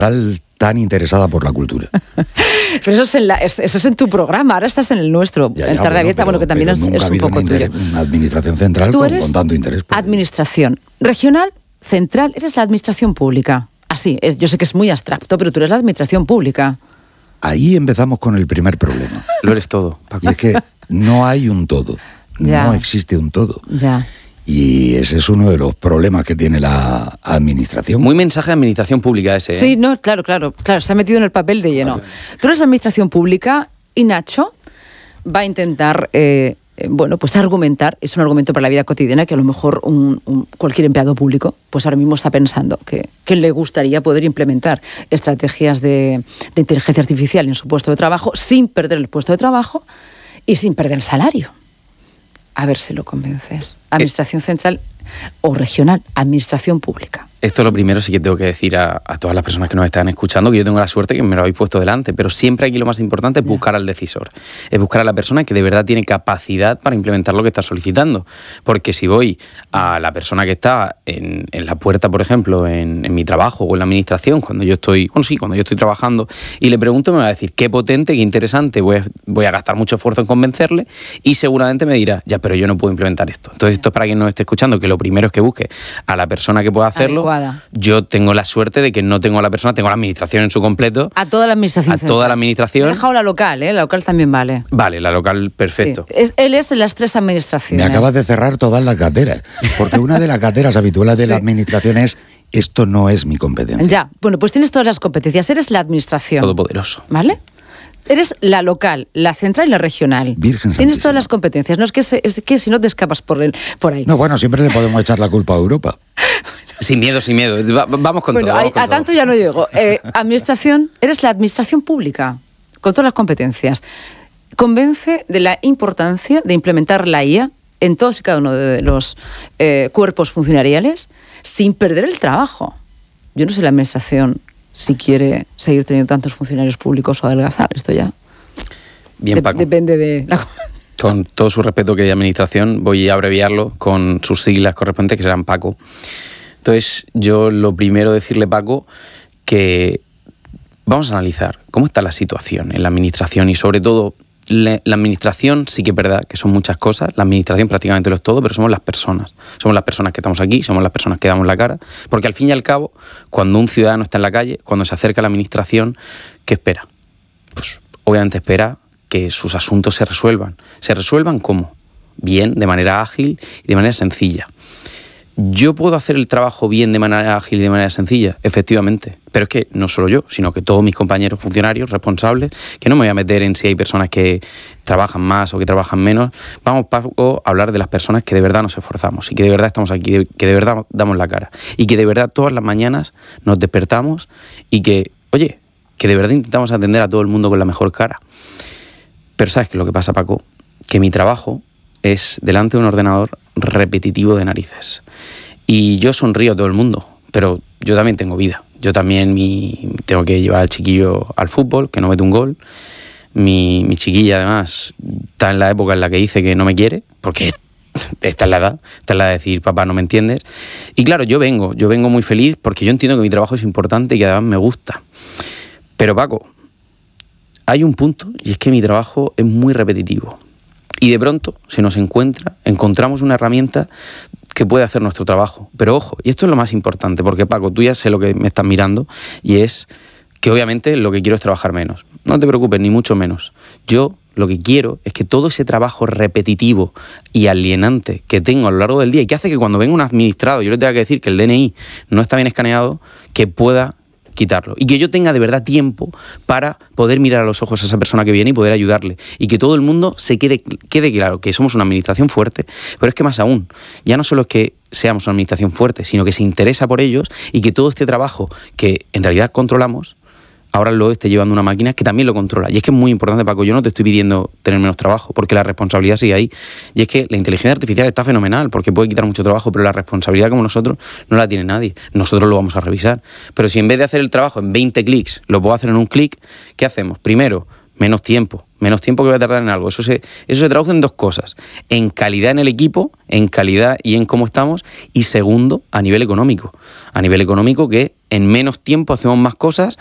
tan interesada por la cultura. Pero eso es en tu programa, ahora estás en el nuestro, en Tarde Abierta, que también es un poco tuyo. Una administración central con tanto interés. Administración regional, central, eres la administración pública. Así, yo sé que es muy abstracto, pero tú eres la administración pública. Ahí empezamos con el primer problema. Lo eres todo, Paco. Y es que no hay un todo. Ya. No existe un todo. Ya. Y ese es uno de los problemas que tiene la administración. Muy mensaje de administración pública ese, ¿eh? Sí, no, claro, se ha metido en el papel de lleno. Tú eres la administración pública y Nacho va a intentar, pues argumentar, es un argumento para la vida cotidiana que a lo mejor cualquier empleado público, pues ahora mismo está pensando que le gustaría poder implementar estrategias de inteligencia artificial en su puesto de trabajo sin perder el puesto de trabajo y sin perder el salario. A ver si lo convences. Administración central o regional, administración pública. Esto lo primero sí que tengo que decir a todas las personas que nos están escuchando, que yo tengo la suerte que me lo habéis puesto delante, pero siempre aquí lo más importante es buscar al decisor, es buscar a la persona que de verdad tiene capacidad para implementar lo que está solicitando. Porque si voy a la persona que está en la puerta, por ejemplo, en mi trabajo o en la administración, cuando yo estoy trabajando, y le pregunto, me va a decir qué potente, qué interesante, voy a gastar mucho esfuerzo en convencerle y seguramente me dirá, ya, pero yo no puedo implementar esto. Entonces esto es para quien nos esté escuchando, que lo primero es que busque a la persona que pueda hacerlo. Adecuada. Yo tengo la suerte de que no tengo a la persona, tengo a la administración en su completo. A toda la administración. Toda la administración. He dejado la local, la local también vale. Vale, la local, perfecto. Sí. Él es en las tres administraciones. Me acabas de cerrar todas las carteras, porque una de las carteras habituales de la administración es: esto no es mi competencia. Ya, bueno, pues tienes todas las competencias, eres la administración. Todopoderoso. ¿Vale? Eres la local, la central y la regional. Virgen Tienes todas las competencias. No es que si no te escapas por ahí. No, bueno, siempre le podemos echar la culpa a Europa. Sin miedo. Vamos con todo. A tanto ya no llego. Administración, eres la administración pública, con todas las competencias. Convence de la importancia de implementar la IA en todos y cada uno de los cuerpos funcionariales sin perder el trabajo. Yo no sé la administración si quiere seguir teniendo tantos funcionarios públicos o adelgazar. Esto ya bien, Paco. Depende de la... Con todo su respeto que hay de administración, voy a abreviarlo con sus siglas correspondientes, que serán Paco. Entonces, yo lo primero decirle, Paco, que vamos a analizar cómo está la situación en la administración y sobre todo la administración sí que es verdad que son muchas cosas, la administración prácticamente lo es todo, pero somos las personas que estamos aquí, somos las personas que damos la cara, porque al fin y al cabo, cuando un ciudadano está en la calle, cuando se acerca a la administración, ¿qué espera? Pues obviamente espera que sus asuntos se resuelvan. ¿Se resuelvan cómo? Bien, de manera ágil y de manera sencilla. ¿Yo puedo hacer el trabajo bien de manera ágil y de manera sencilla? Efectivamente. Pero es que no solo yo, sino que todos mis compañeros funcionarios responsables, que no me voy a meter en si hay personas que trabajan más o que trabajan menos. Vamos, Paco, a hablar de las personas que de verdad nos esforzamos y que de verdad estamos aquí, que de verdad damos la cara y que de verdad todas las mañanas nos despertamos y que, oye, que de verdad intentamos atender a todo el mundo con la mejor cara. Pero ¿sabes qué es lo que pasa, Paco? Que mi trabajo es delante de un ordenador repetitivo de narices. Y yo sonrío a todo el mundo, pero yo también tengo vida. Yo también tengo que llevar al chiquillo al fútbol, que no mete un gol. Mi chiquilla, además, está en la época en la que dice que no me quiere, porque esta es la edad de decir, papá, no me entiendes. Y claro, yo vengo muy feliz porque yo entiendo que mi trabajo es importante y que además me gusta. Pero, Paco, hay un punto, y es que mi trabajo es muy repetitivo. Y de pronto encontramos una herramienta que puede hacer nuestro trabajo. Pero ojo, y esto es lo más importante, porque Paco, tú ya sé lo que me estás mirando, y es que obviamente lo que quiero es trabajar menos. No te preocupes, ni mucho menos. Yo lo que quiero es que todo ese trabajo repetitivo y alienante que tengo a lo largo del día y que hace que cuando venga un administrado yo le tenga que decir que el DNI no está bien escaneado, que pueda quitarlo. Y que yo tenga de verdad tiempo para poder mirar a los ojos a esa persona que viene y poder ayudarle. Y que todo el mundo se quede claro que somos una administración fuerte, pero es que más aún, ya no solo es que seamos una administración fuerte, sino que se interesa por ellos y que todo este trabajo que en realidad controlamos, ahora lo esté llevando una máquina que también lo controla. Y es que es muy importante, Paco, yo no te estoy pidiendo tener menos trabajo, porque la responsabilidad sigue ahí. Y es que la inteligencia artificial está fenomenal, porque puede quitar mucho trabajo, pero la responsabilidad como nosotros no la tiene nadie. Nosotros lo vamos a revisar. Pero si en vez de hacer el trabajo en 20 clics, lo puedo hacer en un clic, ¿qué hacemos? Primero, menos tiempo que voy a tardar en algo. Eso se traduce en dos cosas: en calidad en el equipo, en calidad y en cómo estamos, y segundo, a nivel económico. A nivel económico, que en menos tiempo hacemos más cosas